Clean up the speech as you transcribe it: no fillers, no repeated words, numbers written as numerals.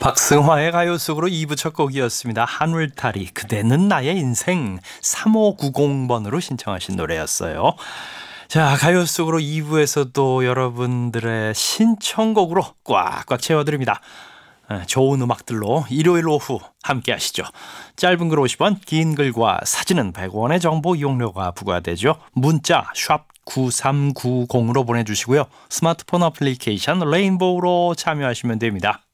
박승화의 가요 속으로 2부 첫 곡이었습니다. 하늘타리 그대는 나의 인생 3590번으로 신청하신 노래였어요. 자, 가요 속으로 2부에서도 여러분들의 신청곡으로 꽉꽉 채워드립니다. 좋은 음악들로 일요일 오후 함께 하시죠. 짧은 글 50원, 긴 글과 사진은 100원의 정보 이용료가 부과되죠. 문자 샵 9390으로 보내주시고요. 스마트폰 어플리케이션 레인보우로 참여하시면 됩니다.